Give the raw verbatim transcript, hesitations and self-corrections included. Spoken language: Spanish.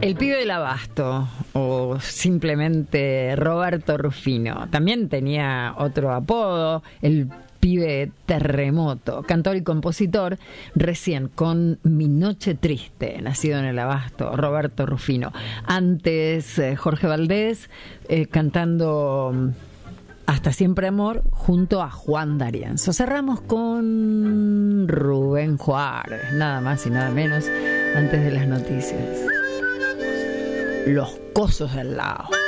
El pibe del Abasto, o simplemente Roberto Rufino. También tenía otro apodo, el pibe Terremoto, cantor y compositor, recién con Mi Noche Triste, nacido en el Abasto, Roberto Rufino. Antes, eh, Jorge Valdés, eh, cantando Hasta Siempre Amor, junto a Juan D'Arienzo. Cerramos con Rubén Juárez, nada más y nada menos, antes de las noticias. Los cosos del lado.